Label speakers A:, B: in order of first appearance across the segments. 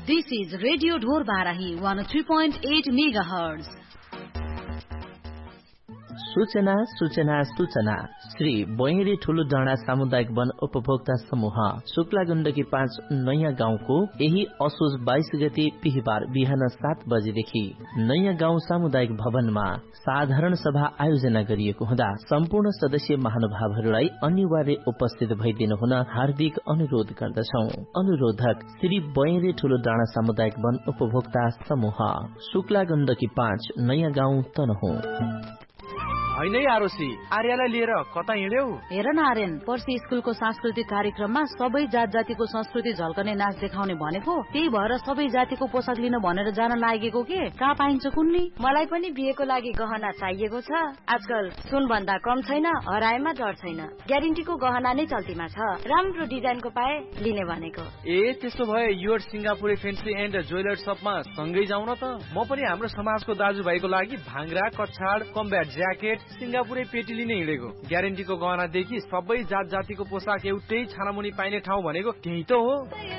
A: This is Radio Dhor Barahi 103.8 MHz.
B: सूचना सूचना सूचना श्री बैरी ठूलो डाँडा सामुदायिक वन उपभोक्ता समूह शुक्ला गण्डकी 5 नयाँ गाउँको यही असोज 22 गते बिहीबार बिहान 7 बजेदेखि नयाँ गाउँ सामुदायिक भवनमा साधारण सभा आयोजना गरिएको हुँदा सम्पूर्ण सदस्य महानुभावहरूलाई अनिवार्य उपस्थित भइदिनु हुन हार्दिक अनुरोध गर्दछौं। अनुरोधक श्री बैरी ठूलो डाँडा सामुदायिक वन उपभोक्ता समूह शुक्ला गण्डकी 5 नयाँ गाउँ तनहुँ।
C: हैन आरोसी आर्यालाई लिएर कता हिँड्यौ?
A: हेर न आर्यन, पर्सि स्कुलको सांस्कृतिक कार्यक्रममा सबै जात जातिको संस्कृति झल्कने नाच देखाउने भनेको, त्यही भएर सबै जातिको पोसाक लिन भनेर जान लागेको के? कहाँ पाइन्छ कुन्नी?
D: मलाई पनि बिहेको लागि गहना चाहिएको छ। आजकल सुन भन्दा कम छैन, हराएमा डर छैन। ग्यारेन्टीको गहना नै चल्तीमा छ। राम्रो डिजाइनको पाए लिने भनेको।
C: ए त्यसो भए your Singapure fancy and jeweller शपमा सँगै जाउँ न त। म पनि हाम्रो समाजको दाजुभाइको लागि भाङ्रा, कछाड, कम्ब्याट ज्याकेट, सिंगापुरे पेटी लिने हिँडेको। ग्यारेन्टीको गहनादेखि सबै जात जातिको पोसाक एउटै छानामुनि पाइने ठाउँ भनेको त्यही त हो।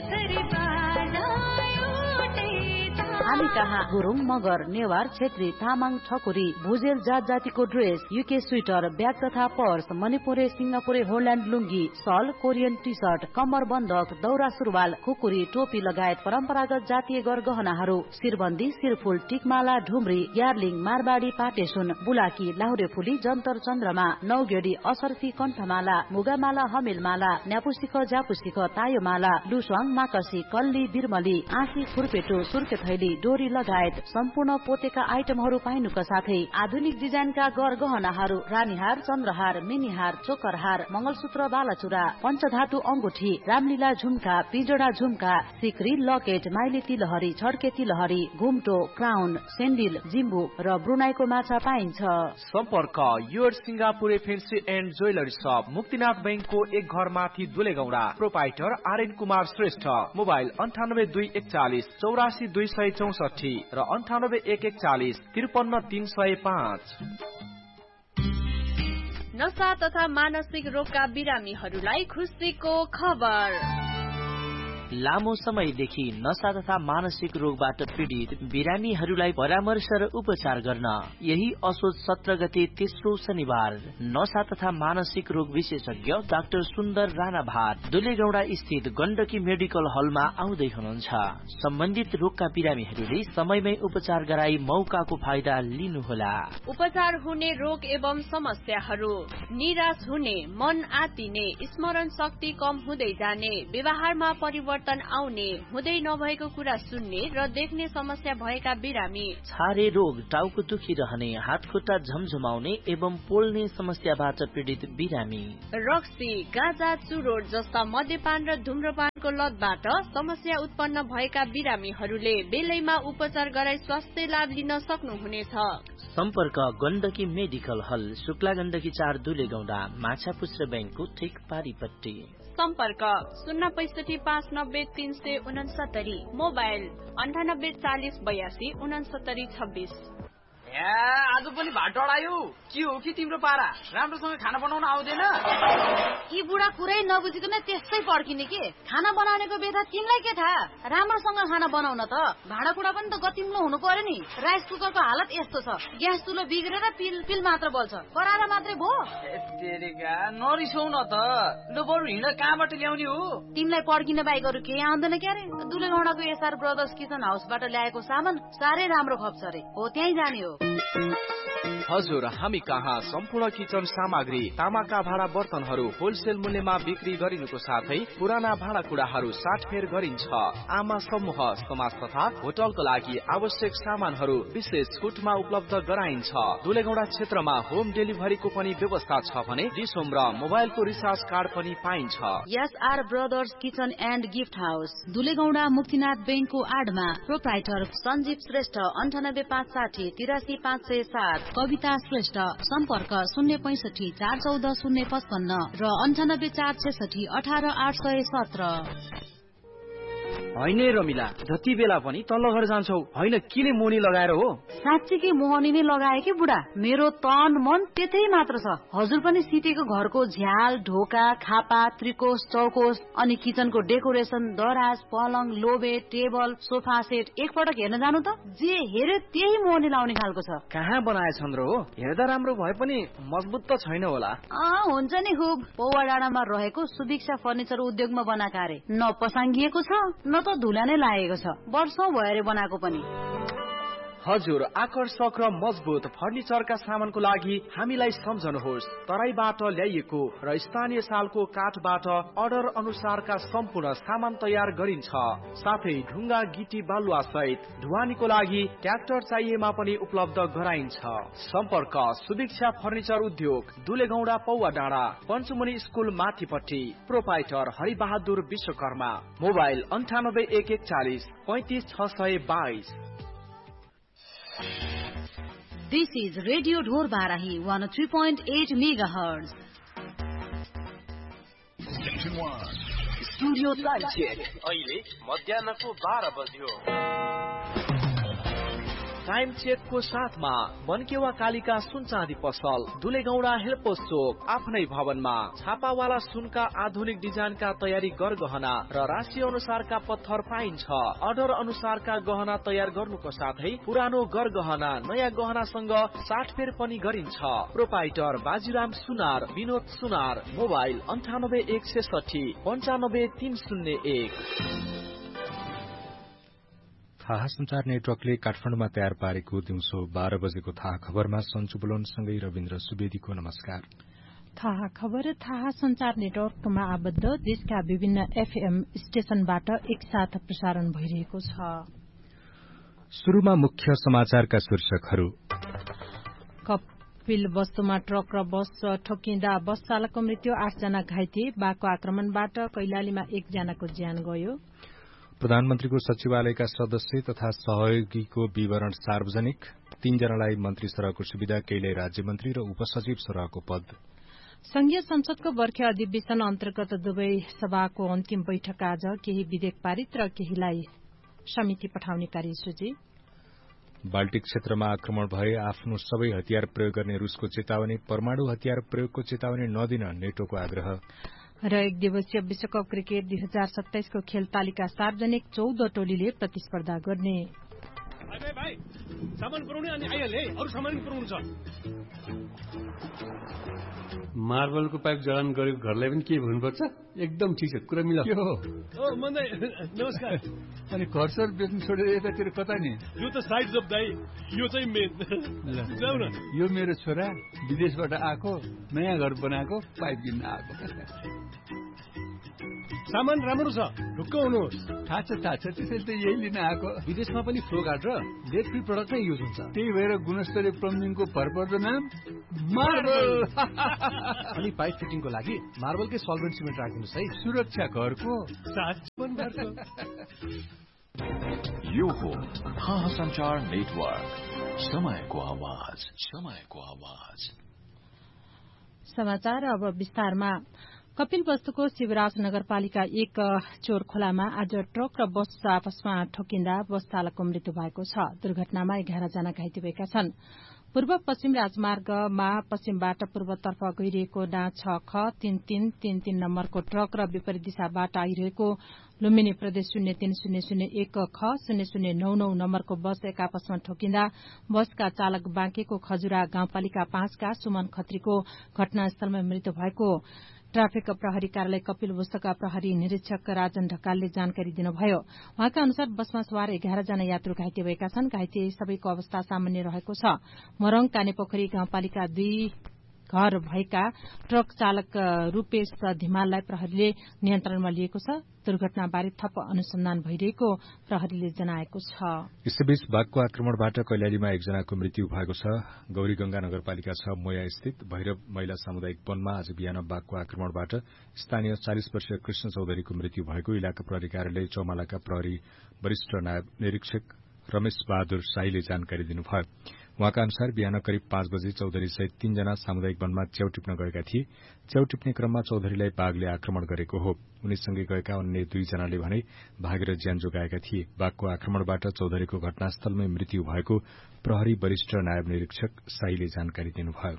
A: हामी कहाँ गुरुङ, मगर, नेवार, छेत्री, तामाङ, ठकुरी, भुजेल जात जातिको ड्रेस, युके स्वेटर, ब्याग तथा पर्स, मणिपुरे, सिंगापुरे, होल्याण्ड लुङ्गी, सल, कोरियन टी सर्ट, कम्मर बन्दक, दौरा सुरुवाल, खुकुरी, टोपी लगायत परम्परागत जातीय गरगहनाहरू, शिरबन्दी, शिरफुल, टिकमाला, ढुम्री, ग्यार्लिङ, मारबाडी, पाटेसुन, बुलाकी, लाहुरे फुली, जन्तर चन्द्रमा, नौगेडी, असर्फी, कण्ठमाला, मुगामाला, हमेलमाला, न्यापुसिख, जापुसिख, तायोमाला, लुस्वाङ, माकसी, कल्ली, बिरमली, आँखी, खुर्पेटो, सुर्के थैली, डोरी लगायत सम्पूर्ण पोतेका आइटमहरू पाइनुका साथै आधुनिक डिजाइनका गरगहनाहरू, रानीहार, चन्द्रहार, मिनीहार, चोकरहार, मंगलसूत्र, बालाचुरा, पञ्चधातु अंगुठी, रामलीला झुम्का, पिजडा झुम्का, सिक्री, लकेट, माइली तिलहरी, छड्के तिलहरी, घुम्टो, क्राउन, सेन्डिल, जिम्बु र ब्रुनाईको माछा पाइन्छ।
C: सम्पर्क your Singapure fancy and jewellery शप, मुक्तिनाथ बैंकको एक घर माथि दुलेगौडा। प्रोपाइटर आर्यन कुमार श्रेष्ठ। मोबाइल 9821 84 264 र 98 141 5305।
E: नशा तथा मानसिक रोगका बिरामीहरूलाई खुसीको खबर।
B: लामो समयदेखि नशा तथा मानसिक रोगबाट पीडित बिरामीहरूलाई परामर्श र उपचार गर्न यही असोज 17 गते तेस्रो शनिबार नशा तथा मानसिक रोग विशेषज्ञ डाक्टर सुन्दर राणा भाट दुलेगौडा स्थित गण्डकी मेडिकल हलमा आउँदै हुनुहुन्छ। सम्बन्धित रोगका बिरामीहरूले समयमै उपचार गराई मौकाको फाइदा लिनुहोला।
E: उपचार हुने रोग एवं समस्याहरू: निराश हुने, मन आतिने, स्मरण शक्ति कम हुँदै जाने, व्यवहारमा परिवर्तन आउने, हुँदै नभएको कुरा सुन्ने र देख्ने समस्या भएका बिरामी,
B: छारे रोग, टाउको दुखिरहने, हात खुट्टा झमझमाउने एवं पोल्ने समस्याबाट पीडित बिरामी,
E: रक्सी, गाँजा, चुरोट जस्ता मद्यपान र धुम्रपानको लतबाट समस्या उत्पन्न भएका बिरामीहरूले बेलैमा उपचार गराई स्वास्थ्य लाभ लिन सक्नुहुनेछ।
B: सम्पर्क गण्डकी मेडिकल हल, शुक्ला गण्डकी 4 दुलेगौडा, माछापुच्छ्रे बैंकको ठिक पारिपट्टि।
E: सम्पर्क 065 590 369, मोबाइल 98 40 82 69 26।
F: आज पनि भात डढायो। के हो कि तिम्रो पारा? राम्रोसँग खाना बनाउन आउँदैन?
D: यी बुढा कुरै नबुझिकन त्यसै पर्खिने के? खाना बनाउनेको बेथा तिमीलाई के थाहा? राम्रोसँग खाना बनाउन त भाँडाकुँडा पनि त गतिम्लो हुनु पर्यो नि। राइस कुकरको हालत यस्तो छ, ग्यास चुलो बिग्रेर पिल मात्र बल्छ, करारा मात्रै भो।
F: नरिसाउ न त। लु बरु हिँड, कहाँबाट ल्याउने हो?
D: तिमीलाई पर्खिन बाहेक अरू केही आउँदैन क्यारे? दुलेगौडाको एसआर ब्रदर्स किचन हाउसबाट ल्याएको सामान साह्रै राम्रो खप्छ रे, हो त्यही जाने हो।
C: हजुर, हामी कहाँ सम्पूर्ण किचन सामग्री, तामाका भाँडा बर्तनहरू होलसेल मूल्यमा बिक्री गरिनुको साथै पुराना भाँडाकुँडाहरू 60 फेर गरिन्छ। आमा समूह, समाज तथा होटलको लागि आवश्यक सामानहरू विशेष छुटमा उपलब्ध गराइन्छ। दुलेगौडा क्षेत्रमा होम डेलिभरीको पनि व्यवस्था छ भने डिसोम र मोबाइलको रिचार्ज कार्ड पनि पाइन्छ।
A: SR brothers kitchen and gift house, दुलेगौडा Muktinath बैंकको आडमा। प्रोप्राइटर सञ्जीव श्रेष्ठ, 98 560 83 507। कविता श्रेष्ठ, सम्पर्क 065 414 055 र 98 466 18 817।
C: होइन रमिला, जति बेला पनि तल्लो घर जान्छौ, होइन किन मोनी लगाएर हो?
A: साँच्चीकै मोहनी नै लगाए कि बुढा, मेरो तन मन त्यतै मात्र छ। हजुर पनि सितेको घरको झ्याल, ढोका, खापा, त्रिकोश, चौकोश अनि किचनको डेकोरेसन, दराज, पलङ, लोबे, टेबल, सोफा सेट एकपटक हेर्न जानु त, जे हेरे त्यही मोहनी लाउने खालको छ।
C: कहाँ बनाएछन् र हो? हेर्दा राम्रो भए पनि मजबुत त छैन होला।
A: हुन्छ नि खुब। पौवा डाँडामा रहेको सुभिक्षा फर्निचर उद्योगमा बनाएका अरे, न पसाङ्गिएको छ न त धुला नै लागेको छ, वर्षौं भयो बनाएको पनि।
C: हजुर, आकर्षक र मजबुत फर्निचरका सामानको लागि हामीलाई सम्झनुहोस्। तराईबाट ल्याइएको र स्थानीय सालको काठबाट अर्डर अनुसारका सम्पूर्ण सामान तयार गरिन्छ। साथै ढुङ्गा, गिटी, बालुवा सहित ढुवानीको लागि ट्र्याक्टर चाहिएमा पनि उपलब्ध गराइन्छ। सम्पर्क सुभिक्षा फर्निचर उद्योग, दुलेगौडा, पौवा डाँडा, पञ्चमुनि स्कुल माथिपट्टि। Proprietor Haribahadur Vishwakarma. Mobile 98 141 35 622।
A: This is Radio Dhor Barahi 103.8 MHz.
C: Studio time check. अहिले मध्याहको 12 बज्यो। टाइम चेकको साथमा मनकेवा कालिका सुन चाँदी पसल, दुलेगौडा हेल्पोस चोक, आफ्नै भवनमा छापावाला सुनका आधुनिक डिजाइनका तयारी गरगहना र राशि अनुसारका पत्थर पाइन्छ। अर्डर अनुसारका गहना तयार गर्नुको साथै पुरानो गरगहना नयाँ गहनासँग साटफेर पनि गरिन्छ। प्रोपाइटर बाजीराम सुनार, विनोद सुनार। मोबाइल 98 160 95 301।
G: थाहा संचार नेटवर्कले काठमाडौँमा तयार पारेको दिउँसो 12 बजेको थाहा खबरमा सन्चु बुलोनसँगै रविन्द्र सुवेदीको नमस्कार।
H: थाहा खबर थाहा संचार नेटवर्कमा आबद्ध देशका विभिन्न एफएम स्टेशनबाट एकसाथ प्रसारण भइरहेको छ।
G: शुरूमा मुख्य समाचारका शीर्षकहरू।
H: कपिल वस्तुमा ट्रक र बस ठोकिँदा बस चालकको मृत्यु, 8 जना घाइते। बाघको आक्रमणबाट कैलालीमा 1 जनाको ज्यान गयो।
G: प्रधानमन्त्रीको सचिवालयका सदस्य तथा सहयोगीको विवरण सार्वजनिक। 3 जनालाई मन्त्री सरहको सुविधा, केहीलाई राज्यमन्त्री र उपसचिव सरहको पद।
H: संघीय संसदको बर्खे अधिवेशन अन्तर्गत दुवै सभाको अन्तिम बैठक आज। केही विधेयक पारित र केहीलाई समिति पठाउने कार्यसूची।
G: बाल्टिक क्षेत्रमा आक्रमण भए आफ्नो सबै हतियार प्रयोग गर्ने रूसको चेतावनी। परमाणु हतियार प्रयोगको चेतावनी नदिन नेटोको आग्रह।
H: र 1 दिवसीय विश्वकप क्रिकेट 2027 को खेल तालिका सार्वजनिक। 14 टोलीले प्रतिस्पर्धा गर्ने।
I: मार्बलको पाइप जडान गरेको घरलाई पनि के भन्नुपर्छ? एकदम ठिक छ, कुरा मिला।
J: नमस्कार।
I: अनि घर सर बेच्नु छोडेर यतातिर कता नि?
J: यो त साइड जब दाइ, यो चाहिँ मेन। जाऊ न।
I: यो मेरो छोरा विदेशबाट आएको, नयाँ घर बनाएको, पाइप किन्न आएको।
J: सामान राम्रो छ, ढुक्क हुनुहोस्।
I: थाहा छ त्यसैले त यही लिन आएको।
J: विदेशमा पनि फ्लो गार्ड र लेड फ्री प्रडक्ट नै युज हुन्छ।
I: त्यही भएर गुणस्तरीय प्लम्बिङको भरपर्दो नाम मार्बल।
J: अनि पाइप फिटिङको लागि मार्बलकै सल्भेन्ट सिमेन्ट राखिदिनुहोस् है।
I: सुरक्षा घरको
J: साथ पनि घरको।
K: यो हो थाहा संचार नेटवर्क, समयको आवाज, समयको आवाज।
H: समाचार अब विस्तारमा। कपिल वस्तुको शिवराज नगरपालिका 1 चोर खोलामा आज ट्रक र बस आपसमा ठोकिँदा बस चालकको मृत्यु भएको छ। दुर्घटनामा 11 जना घाइते भएका छन्। पूर्व पश्चिम राजमार्गमा पश्चिमबाट पूर्वतर्फ गइरहेको ना 6ख3333 नम्बरको ट्रक र विपरीत दिशाबाट आइरहेको लुम्बिनी प्रदेश 030001 ख 0099 नम्बरको बस एक आपसमा ठोकिँदा बसका चालक बाँकेको खजुरा गाउँपालिका 5 का सुमन खत्रीको घटनास्थलमा मृत्यु भएको ट्राफिक प्रहरी कार्यालय कपिल वस्तुका प्रहरी निरीक्षक राजन ढकालले जानकारी दिनुभयो। उहाँका अनुसार बसमा सवार 11 जना यात्रु घाइते भएका छन्। घाइते सबैको अवस्था सामान्य रहेको छ। मोरङ कानेपोखरी गाउँपालिका 2 घर भएका ट्रक चालक रूपेश धिमाललाई प्रहरीले नियन्त्रणमा लिएको छ। दुर्घटनाबारे थप अनुसन्धान भइरहेको प्रहरीले जनाएको छ।
G: यसैबीच बाघको आक्रमणबाट कैलालीमा 1 जनाको मृत्यु भएको छ। गौरीगंगा नगरपालिका 6 मोया स्थित भैरव महिला सामुदायिक वनमा आज बिहान बाघको आक्रमणबाट स्थानीय 40 वर्षीय कृष्ण चौधरीको मृत्यु भएको इलाका प्रहरी कार्यालय चौमालाका प्रहरी वरिष्ठ नायब निरीक्षक रमेश बहादुर शाहीले जानकारी दिनुभयो। उहाँका अनुसार बिहान करिब 5 बजे चौधरी सहित 3 जना सामुदायिक वनमा च्याउ टिप्न गएका थिए। च्याउ टिप्ने क्रममा चौधरीलाई बाघले आक्रमण गरेको हो। उनीसँगै गएका अन्य 2 जनाले भने भागेर ज्यान जोगाएका थिए। बाघको आक्रमणबाट चौधरीको घटनास्थलमै मृत्यु भएको प्रहरी वरिष्ठ नायब निरीक्षक शाहीले जानकारी दिनुभयो।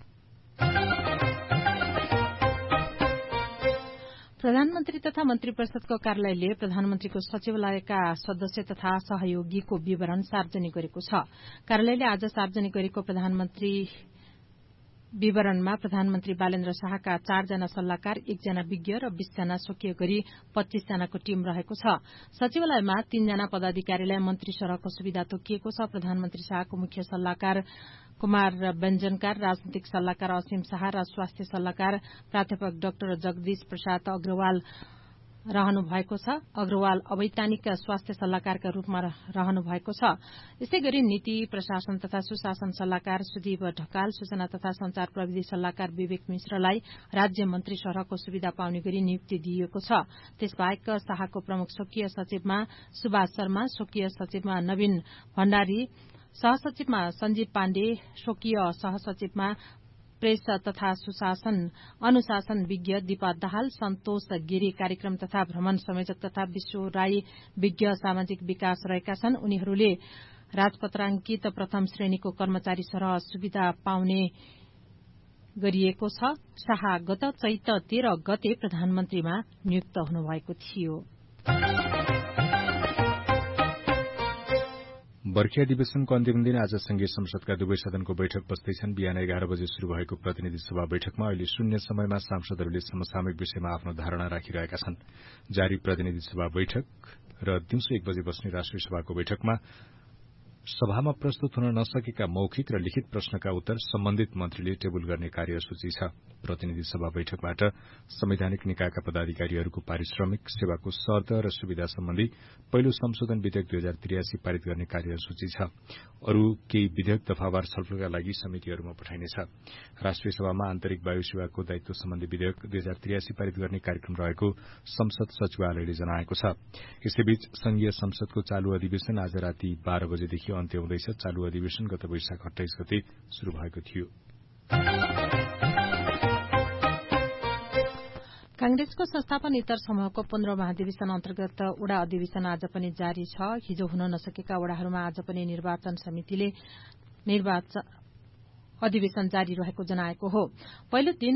H: प्रधानमन्त्री तथा मन्त्री परिषदको कार्यालयले प्रधानमन्त्रीको सचिवालयका सदस्य तथा सहयोगीको विवरण सार्वजनिक गरेको छ। कार्यालयले आज सार्वजनिक गरेको प्रधानमन्त्री विवरणमा प्रधानमन्त्री बालेन्द्र शाहका 4 जना सल्लाहकार, 1 जना विज्ञ र 20 जना स्वकीय गरी 25 जनाको टीम रहेको छ। सचिवालयमा 3 जना पदाधिकारीलाई मन्त्री सरहको सुविधा तोकिएको छ। प्रधानमन्त्री शाहको मुख्य सल्लाहकार कुमार व्यञ्जनकार, राजनीतिक सल्लाहकार असीम शाह र स्वास्थ्य सल्लाहकार प्राध्यापक डाक्टर जगदीश प्रसाद अग्रवाल रहनु भएको छ। अग्रवाल अवैधानिक स्वास्थ्य सल्लाहकारका रूपमा रहनु भएको छ। यसै गरी नीति प्रशासन तथा सुशासन सल्लाहकार सुदीप ढकाल, सूचना तथा संचार प्रविधि सल्लाहकार विवेक मिश्रलाई राज्य मन्त्री सरहको सुविधा पाउने गरी नियुक्ति दिइएको छ। त्यसबाहेक शाहको प्रमुख स्वकीय सचिवमा सुभाष शर्मा, स्वकीय सचिवमा नवीन भण्डारी, सहसचिवमा सञ्जीव पाण्डे, स्वकीय सहसचिवमा प्रेस तथा अनुशासन विज्ञ दीपा दाहाल, सन्तोष गिरी कार्यक्रम तथा भ्रमण संयोजक तथा विश्व राई विज्ञ सामाजिक विकास रहेका छन्। उनीहरूले राजपत्राङ्कित प्रथम श्रेणीको कर्मचारी सरह सुविधा पाउने गरिएको छ। शाह गत चैत 13 गते प्रधानमन्त्रीमा नियुक्त हुनुभएको थियो।
G: बर्खी अधिवेशनको अन्तिम दिन आज संघीय संसदका दुवै सदनको बैठक बस्दैछन्। बिहान 11 बजे शुरू भएको प्रतिनिधि सभा बैठकमा अहिले शून्य समयमा सांसदहरूले समसामयिक विषयमा आफ्नो धारणा राखिरहेका छन्। जारी प्रतिनिधि सभा बैठक र दिउँसो 1 बजे बस्ने राष्ट्रिय सभाको बैठकमा सभामा प्रस्तुत हुन नसकेका मौखिक र लिखित प्रश्नका उत्तर सम्बन्धित मन्त्रीले टेबुल गर्ने कार्यसूची छ। प्रतिनिधि सभा बैठकबाट संवैधानिक निकायका पदाधिकारीहरूको पारिश्रमिक, सेवाको शर्त र सुविधा सम्बन्धी पहिलो संशोधन विधेयक 2083 पारित गर्ने कार्यसूची छ। अरू केही विधेयक दफावार छलफलका लागि समितिहरूमा पठाइनेछ। राष्ट्रिय सभामा आन्तरिक वायु सेवाको दायित्व सम्बन्धी विधेयक 2083 पारित गर्ने कार्यक्रम रहेको संसद सचिवालयले जनाएको छ। यसैबीच संघीय संसदको चालू अधिवेशन आज राति 12 बजेदेखि अन्त्य हुँदैछ। चालू अधिवेशन गत वैशाख 28 गते शुरू भएको थियो।
H: कांग्रेसको संस्थापन इतर समूहको 15 महाधिवेशन अन्तर्गत वडा अधिवेशन आज पनि जारी छ। हिजो हुन नसकेका वडाहरूमा आज पनि निर्वाचन समितिले अधिवेशन जारी रहेको जनाएको हो। पहिलो दिन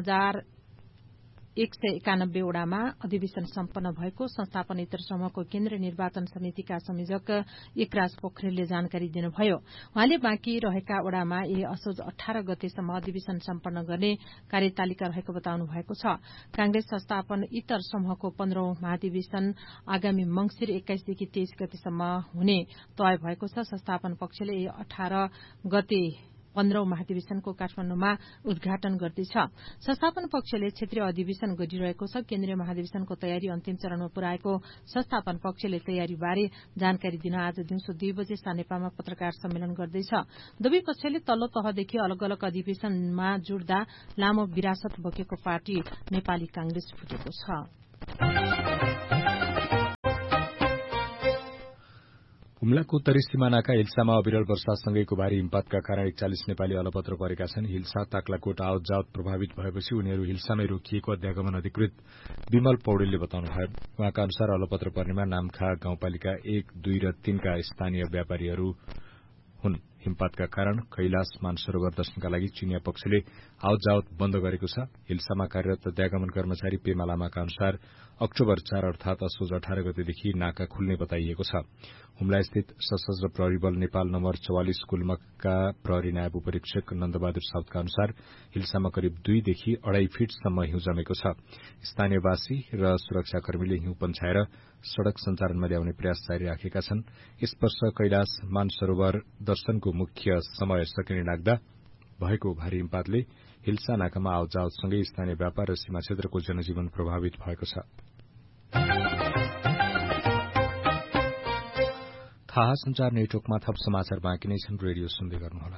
H: 3191 वडामा अधिवेशन सम्पन्न भएको संस्थापन इतर समूहको केन्द्रीय निर्वाचन समितिका संयोजक एकराज पोखरेलले जानकारी दिनुभयो। उहाँले बाँकी रहेका वडामा असोज 18 गतेसम्म अधिवेशन सम्पन्न गर्ने कार्यतालिका रहेको बताउनु भएको छ। कांग्रेस संस्थापन इतर समूहको 15औं महाधिवेशन आगामी मंगिर 21 देखि 23 गतेसम्म हुने तय भएको छ। संस्थापन पक्षले 18 गते 15औं महाधिवेशनको काठमाडौँमा उद्घाटन गर्दैछ। संस्थापन पक्षले क्षेत्रीय अधिवेशन गरिरहेको छ। केन्द्रीय महाधिवेशनको तयारी अन्तिम चरणमा पुर्याएको संस्थापन पक्षले तयारीबारे जानकारी दिन आज दिउँसो 2 बजे सानेपामा पत्रकार सम्मेलन गर्दैछ। दुवै पक्षले तल्लो तहदेखि अलग अलग अधिवेशनमा जुट्दा लामो विरासत बोकेको पार्टी नेपाली कांग्रेस फुटेको छ।
G: हुम्लाको उत्तरी सिमानाका हिल्सामा अविरल वर्षासँगैको भारी हिमपातका कारण 41 नेपाली अलपत्र परेका छन्। हिल्सा ताक्लाकोट आवत जावत प्रभावित भएपछि उनीहरू हिल्सामै रोकिएको अध्यागमन अधिकृत विमल पौडेलले बताउनुभयो। उहाँका अनुसार अलपत्र पर्नेमा नामखा गाउँपालिका 1, 2 र 3 का स्थानीय व्यापारीहरू हुन्। हिमपातका कारण कैलाश मानसरोवर दर्शनका लागि चिनिया पक्षले आवत जावत बन्द गरेको छ। हिल्सामा कार्यरत अध्यागमन कर्मचारी पेमा लामाका अनुसार अक्टोबर 4 अर्थात असोज 18 गतेदेखि नाका खुल्ने बताइएको छ। हुम्ला स्थित सशस्त्र प्रहरी बल नेपाल नम्बर 44 कुलमका प्रहरी नायब उपरीक्षक नन्दबहादुर साउदका अनुसार हिल्सामा करिब 2 देखि 2.5 फिटसम्म हिउँ जमेको छ। स्थानीयवासी र सुरक्षाकर्मीले हिउँ पन्छाएर सड़क सञ्चालनमा ल्याउने प्रयास जारी राखेका छन्। यस वर्ष कैलाश मानसरोवर दर्शनको मुख्य समय सकिने लाग्दा भएको भारी हिमपातले हिल्सा नाकामा आवत जावतसँगै स्थानीय व्यापार र सीमा क्षेत्रको जनजीवन प्रभावित भएको छ। थाहा संचार नेटवर्कमा थप समाचार बाँकी नै छन्। रेडियो सुन्दै गर्नुहोला।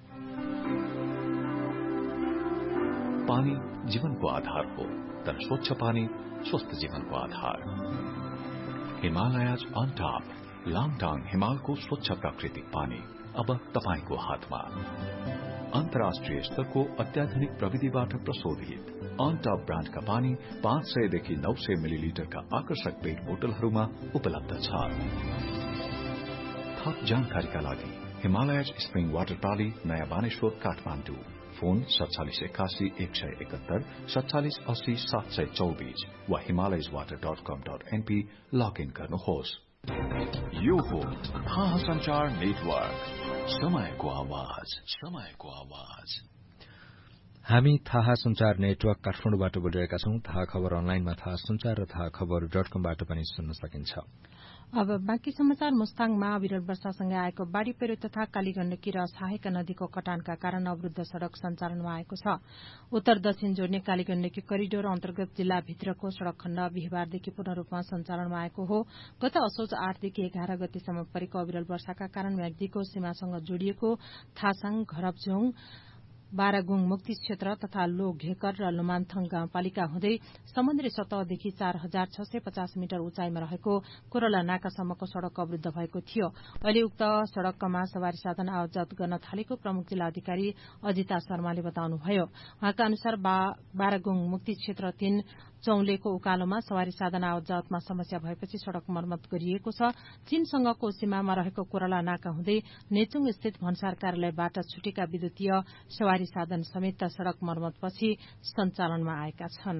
K: पानी जीवनको आधार हो, तर स्वच्छ पानी स्वस्थ जीवनको आधार। हिमालयज अन टॉप लाङटाङ हिमालको स्वच्छ प्राकृतिक पानी अब तपाईको हातमा। अन्तर्राष्ट्रिय स्तरको अत्याधुनिक प्रविधिबाट प्रशोधित अनटप ब्रान्डका पानी 500 देखि 900 मिलिलिटरका आकर्षक पेट बोतलहरूमा उपलब्ध छ। थप जानकारीका लागि हिमालयज स्प्रिङ वाटर प्राली, नयाँ बानेश्वर, काठमाडौँ। फोन 4781 171 4780 724 वा himalayaswater.com.np लगइन गर्नुहोस्। यो हो थाहा संचार नेटवर्क, समयको आवाज, समयको आवाज।
G: हामी थाहा संचार नेटवर्क काठमाडौँबाट बोलिरहेका छौं। थाहा खबर अनलाइनमा थाहा संचार र थाहा खबर.com-बाट पनि सुन्न सकिन्छ।
H: अब बाँकी समाचार। मुस्ताङमा अविरल वर्षासँगै आएको बाढ़ी पहिरो तथा कालीगण्डकी र सहायका नदीको कटानका कारण अवरूद्ध सड़क सञ्चालनमा आएको छ। उत्तर दक्षिण जोड्ने कालीगण्डकी करिडोर अन्तर्गत जिल्लाभित्रको सड़क खण्ड बिहिबारदेखि पूर्ण रूपमा सञ्चालनमा आएको हो। गत असोज 8 देखि 11 गतेसम्म परेको अविरल वर्षाका कारण म्याग्दीको सीमासँग जोडिएको थासाङ, घरबझोङ, बारागुङ मुक्ति क्षेत्र तथा लो घेकर र लुमान्थङ गाउँपालिका हुँदै समुद्री सतहदेखि 4650 मिटर उचाइमा रहेको कोरला नाकासम्मको सड़क अवरूद्ध भएको थियो। अहिले उक्त सड़कमा सवारी साधन आवाजात गर्न थालेको प्रमुख जिल्ला अधिकारी अजिता शर्माले बताउनुभयो। उहाँका अनुसार बारागुङ मुक्ति क्षेत्र 3 चौलेको उकालोमा सवारी साधन आवाजातमा समस्या भएपछि सड़क मर्मत गरिएको छ। चीनसँगको सीमामा रहेको कोरला नाका हुँदै नेचुङ स्थित भन्सार कार्यालयबाट छुटेका विद्युतीय सवारी साधन समेत सड़क मर्मतपछि सञ्चालनमा आएका छन्।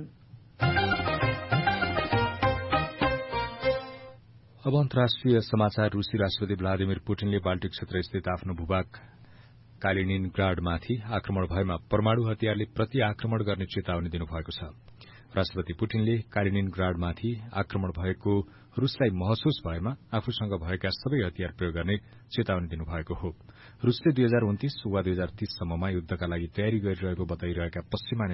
G: अब अन्तर्राष्ट्रिय समाचार। रूसी राष्ट्रपति भ्लादिमिर पुटिनले बाल्टिक क्षेत्र स्थित आफ्नो भूभाग कालिनिनग्राडमाथि आक्रमण भएमा परमाणु हतियारले प्रति आक्रमण गर्ने चेतावनी दिनुभएको छ। राष्ट्रपति पुटिनले कालिनिनग्राडमाथि आक्रमण भएको रूसलाई महसुस भएमा आफूसँग भएका सबै हतियार प्रयोग गर्ने चेतावनी दिनुभएको हो। रूसले 2029 वा 2030 सम्ममा युद्धका लागि तयारी गरिरहेको बताइरहेका पश्चिमा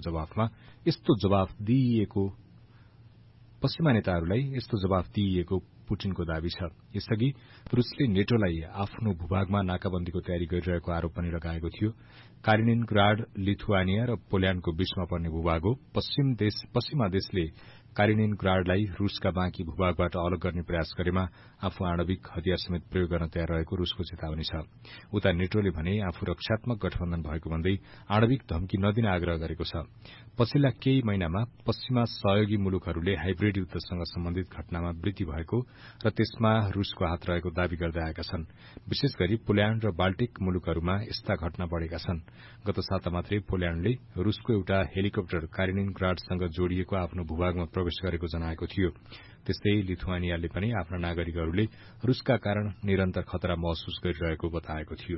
G: नेताहरूलाई यस्तो जवाफ दिइएको पुटिनको दावी छ। यसअघि रूसले नेटोलाई आफ्नो भूभागमा नाकाबन्दीको तयारी गरिरहेको आरोप पनि लगाएको थियो। कालिनिनग्राड लिथुआनिया र पोल्याण्डको बीचमा पर्ने भूभाग हो। पश्चिमा देशले कालिनिनग्राडलाई रूसका बाँकी भूभागबाट अलग गर्ने प्रयास गरेमा आफू आणविक हतियार समेत प्रयोग गर्न तयार रहेको रूसको चेतावनी छ। उता नेटोले भने आफू रक्षात्मक गठबन्धन भएको भन्दै आणविक धम्की नदिन आग्रह गरेको छ। पछिल्ला केही महिनामा पश्चिमा सहयोगी मुलुकहरूले हाइब्रिड युद्धसँग सम्बन्धित घटनामा वृद्धि भएको र त्यसमा रूसको हात रहेको दावी गर्दै आएका छन्। विशेष गरी पोल्याण्ड र बाल्टिक मुलुकहरूमा यस्ता घटना बढ़ेका छन्। गत साता मात्रै पोल्याण्डले रूसको एउटा हेलिकप्टर कालिनिनग्राडसँग जोडिएको आफ्नो भूभागमा प्रवेश गरेको जनाएको थियो। त्यस्तै लिथुआनियाले पनि आफ्ना नागरिकहरूले रूसका कारण निरन्तर खतरा महसुस गरिरहेको बताएको थियो।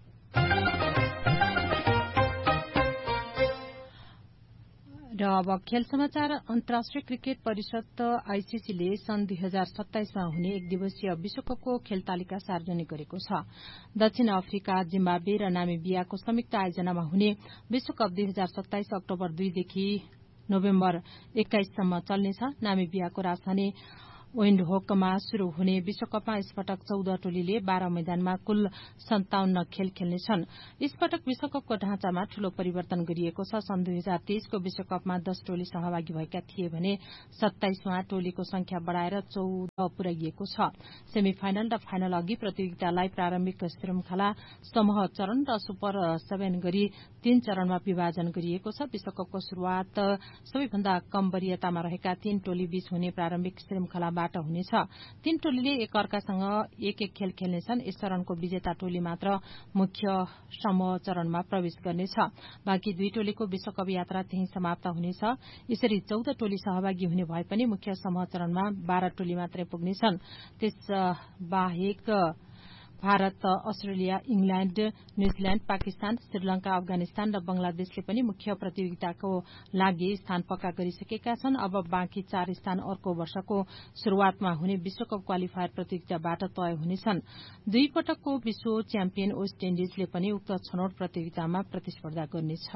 H: र अब खेल समाचार। अन्तर्राष्ट्रिय क्रिकेट परिषद आईसीसीले सन् 2027मा हुने एक दिवसीय विश्वकपको खेल तालिका सार्वजनिक गरेको छ। दक्षिण अफ्रिका, जिम्बाब्वे र नामिबियाको संयुक्त आयोजनामा हुने विश्वकप 2027 अक्टोबर 2 देखि नोभेम्बर 21 सम्म चल्नेछ। नामिबियाको राजधानी विन्डहोकमा शुरू हुने विश्वकपमा यसपटक 14 टोलीले 12 मैदानमा कुल 57 खेल खेल्नेछन्। यसपटक विश्वकपको ढाँचामा ठूलो परिवर्तन गरिएको छ। सन् 2023 को विश्वकपमा 10 टोली सहभागी भएका थिए भने 27मा टोलीको संख्या बढ़ाएर 14 पुर्याइएको छ। सेमी फाइनल र फाइनल अघि प्रतियोगितालाई प्रारम्भिक श्रृंखला, समूह चरण र सुपर 7 गरी 3 चरणमा विभाजन गरिएको छ। विश्वकपको शुरूआत सबैभन्दा कम वरीयतामा रहेका 3 टोली बीच हुने प्रारम्भिक श्रृंखलाबाट हुनेछ। 3 टोलीले एकअर्कासँग एक खेल खेल्नेछन्। यस चरणको विजेता टोली मात्र मुख्य समूह चरणमा प्रवेश गर्नेछ। बाँकी 2 टोलीको विश्वकप यात्रा त्यही समाप्त हुनेछ। यसरी 14 टोली सहभागी हुने भए पनि मुख्य समूह चरणमा 12 टोली मात्रै पुग्नेछन्। त्यस बाहेक Bharat, Australia, England, New Zealand, Pakistan, Sri Lanka, Afghanistan र बंगलादेशले पनि मुख्य प्रतियोगिताको लागि स्थान पक्का गरिसकेका छन्। अब बाँकी 4 स्थान अर्को वर्षको शुरूआतमा हुने विश्वकप क्वालिफायर प्रतियोगिताबाट तय हुनेछन्। 2 पटकको विश्व च्याम्पियन वेस्ट इन्डिजले पनि उक्त छनौट प्रतियोगितामा प्रतिस्पर्धा गर्नेछ।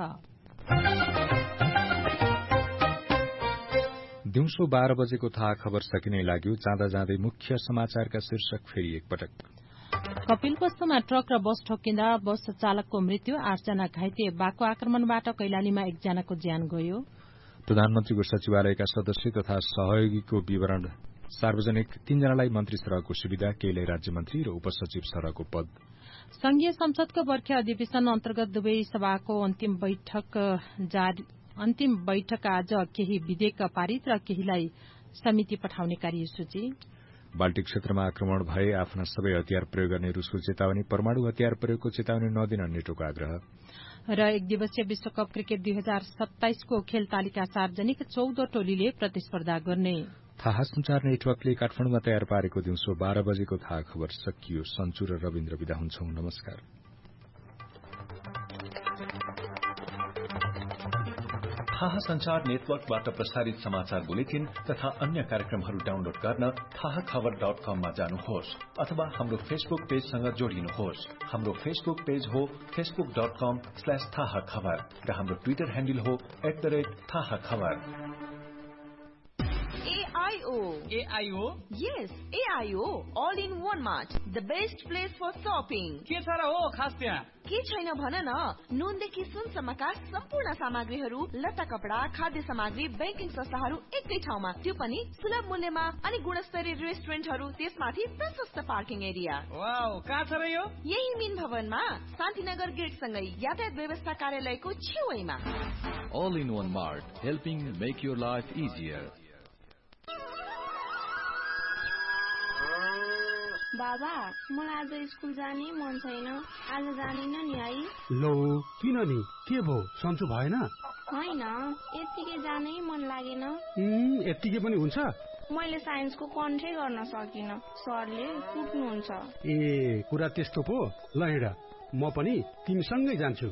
G: दिउँसो 12 बजेको थाहा खबर सकिने लाग्यो। जाँदा जाँदै मुख्य समाचारका शीर्षक फेरि एकपटक।
H: कपिलवस्तुमा ट्रक र बस ठोकिँदा बस चालकको मृत्यु, 8 जना घाइते। बाघको आक्रमणबाट कैलालीमा 1 जनाको ज्यान गयो।
G: प्रधानमन्त्रीको सचिवालयका सदस्य तथा सहयोगीको विवरण सार्वजनिक 3 जनालाई मन्त्री सरहको सुविधा, केहीलाई राज्य मन्त्री र उपसचिव सरहको पद।
H: संघीय संसदको बर्खे अधिवेशन अन्तर्गत दुवै सभाको अन्तिम बैठक आज केही विधेयक पारित र केहीलाई समिति पठाउने कार्यसूची।
G: बाल्टिक क्षेत्रमा आक्रमण भए आफ्ना सबै हतियार प्रयोग गर्ने रूसको चेतावनी, परमाणु हतियार प्रयोगको चेतावनी नदिन नेटोको आग्रह।
H: र 1 दिवसीय विश्वकप क्रिकेट 2027 को खेल तालिका सार्वजनिक, 14 टोलीले प्रतिस्पर्धा गर्ने।
G: थाहा संचार नेटवर्कले काठमाडौँमा तयार पारेको दिउँसो 12 बजेको थाहा खबर सकियो। सन्चु र रविन्द्र विदा हुन्छौं। नमस्कार।
K: थाहा संचार नेटवर्कबाट प्रसारित समाचार बुलेटिन तथा अन्य कार्यक्रमहरू डाउनलोड गर्न थाहाखबर.com मा जानुहोस् अथवा हाम्रो फेसबुक पेजसँग जोडिनुहोस्। हाम्रो फेसबुक पेज हो facebook.com/थाहाखबर र हाम्रो ट्विटर ह्यान्डल हो @थाहाखबर।
L: AIO? Yes, AIO. All in one mart. The best place for shopping.
F: के छ र हो खास त्यहाँ?
L: के छैन भन न। नुनदेखि सुनसम्मका सम्पूर्ण सामग्रीहरू, लत्ता कपडा, खाद्य सामग्री, बैंकिङ संस्थाहरू एकै ठाउँमा, त्यो पनि सुलभ मूल्यमा अनि गुणस्तरीय रेस्टुरेन्टहरू, त्यसमाथि प्रशस्त पार्किङ एरिया।
F: वाउ, कहाँ छ र यो?
L: यही मिन भवनमा, शान्तिनगर गेटसँगै यातायात व्यवस्था कार्यालयको छेउैमा।
K: All in one mart, helping make your life easier.
M: बाबा, मलाई आज स्कुल जाने मन छैन। आज जाँदिन नि है।
J: लो, किन नि? के भो, सन्चो भएन?
M: होइन, यतिकै जानै मन लागेन।
J: यतिकै पनि हुन्छ?
M: मैले साइन्सको कन्ट्रै गर्न सकिन। सरले कुट्नुहुन्छ।
J: ए, कुरा त्यस्तो पो। ल हिँड, म पनि तिमीसँगै जान्छु।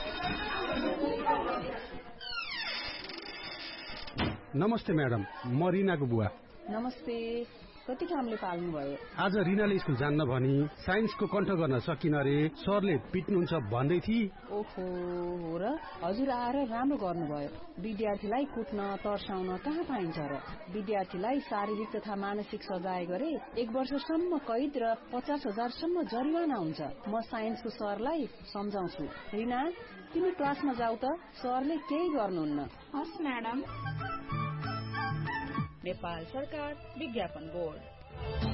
J: नमस्ते म्याडम, म रिनाको बुवा।
N: नमस्ते। कति कामले पाल्नु भयो?
J: आज रिनाले स्कुल जान्न भनी साइन्सको कन्ठ गर्न सकिन रे, सरले पिट्नुहुन्छ भन्दै थिए।
N: ओहो, हो र? हजुर आएर राम्रो गर्नुभयो। विद्यार्थीलाई कुट्न, तर्साउन कहाँ पाइन्छ र? विद्यार्थीलाई शारीरिक तथा मानसिक सजाय गरे 1 वर्षसम्म कैद र 50,000 सम्म जरिवाना हुन्छ। म साइन्सको सरलाई सम्झाउँछु। रिना, तिमी क्लासमा जाऊ त, सरले केही गर्नुहुन्न।
M: हस् म्याडम।
N: नेपाल सरकार विज्ञापन बोर्ड।